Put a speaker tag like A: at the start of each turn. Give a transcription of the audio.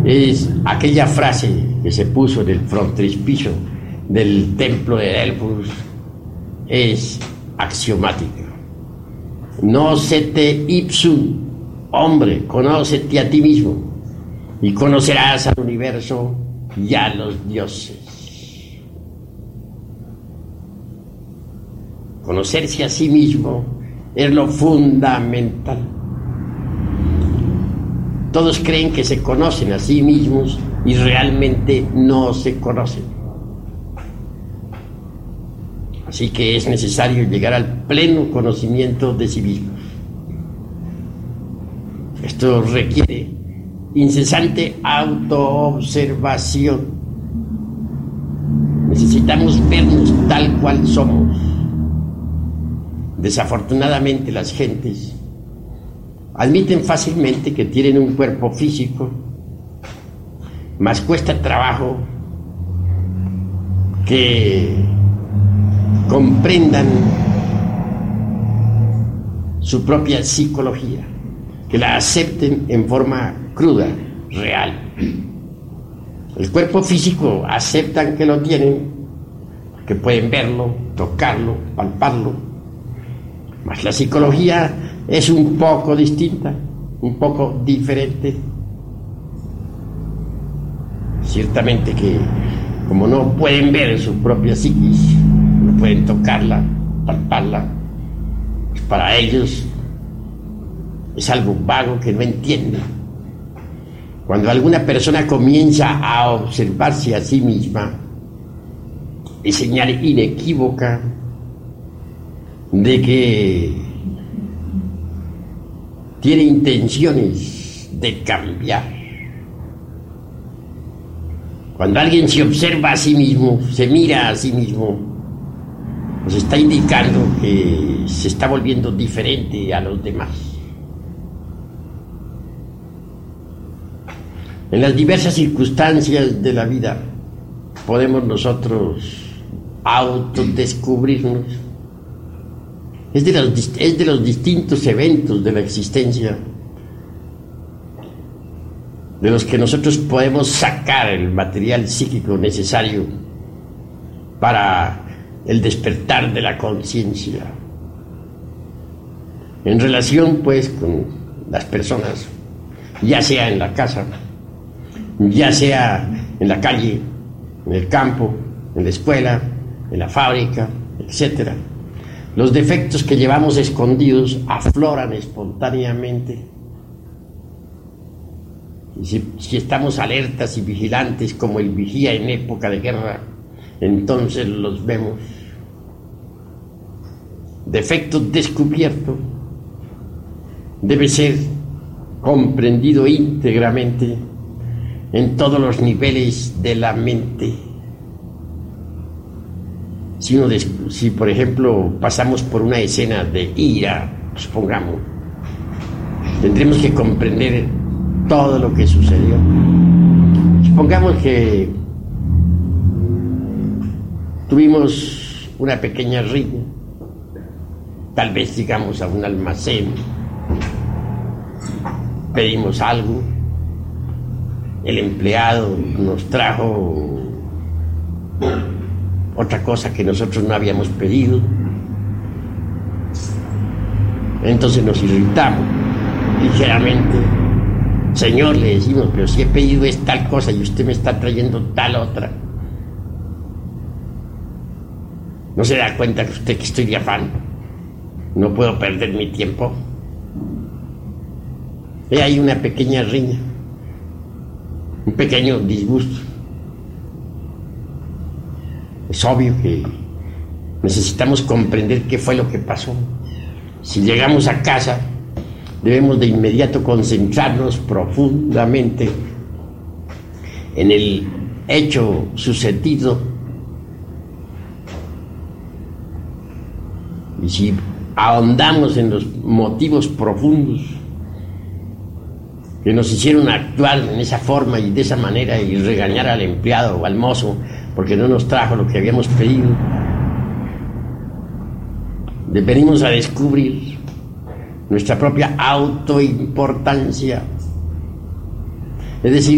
A: Es aquella frase que se puso en el frontispicio del templo de Delfos, es axiomática. Nocete ipsum, hombre, conócete a ti mismo y conocerás al universo y a los dioses. Conocerse a sí mismo es lo fundamental. Todos creen que se conocen a sí mismos y realmente no se conocen. Así que es necesario llegar al pleno conocimiento de sí mismos. Esto requiere incesante autoobservación. Necesitamos vernos tal cual somos. Desafortunadamente las gentes admiten fácilmente que tienen un cuerpo físico, mas cuesta trabajo que comprendan su propia psicología, que la acepten en forma cruda, real. El cuerpo físico aceptan que lo tienen, que pueden verlo, tocarlo, palparlo, mas la psicología es un poco distinta, un poco diferente. Ciertamente que como no pueden ver su propia psiquis, no pueden tocarla, palparla, pues para ellos es algo vago que no entienden. Cuando alguna persona comienza a observarse a sí misma, es señal inequívoca de que tiene intenciones de cambiar. Cuando alguien se observa a sí mismo, se mira a sí mismo, nos está indicando que se está volviendo diferente a los demás. En las diversas circunstancias de la vida podemos nosotros autodescubrirnos. Es de los distintos eventos de la existencia de los que nosotros podemos sacar el material psíquico necesario para el despertar de la conciencia. En relación pues con las personas, ya sea en la casa, ya sea en la calle, en el campo, en la escuela, en la fábrica, etc. Los defectos que llevamos escondidos afloran espontáneamente. Y si estamos alertas y vigilantes como el vigía en época de guerra, entonces los vemos. Defecto descubierto debe ser comprendido íntegramente en todos los niveles de la mente. Si por ejemplo pasamos por una escena de ira, supongamos, tendremos que comprender todo lo que sucedió. Supongamos que tuvimos una pequeña riña, tal vez llegamos a un almacén, pedimos algo, el empleado nos trajo otra cosa que nosotros no habíamos pedido, entonces nos irritamos ligeramente. Señor, le decimos, pero si he pedido es tal cosa y usted me está trayendo tal otra. ¿No se da cuenta que usted que estoy de afán? No puedo perder mi tiempo. Y hay una pequeña riña, un pequeño disgusto. Es obvio que necesitamos comprender qué fue lo que pasó. Si llegamos a casa, debemos de inmediato concentrarnos profundamente en el hecho sucedido. Y si ahondamos en los motivos profundos que nos hicieron actuar en esa forma y de esa manera y regañar al empleado o al mozo porque no nos trajo lo que habíamos pedido, venimos a descubrir nuestra propia autoimportancia. Es decir,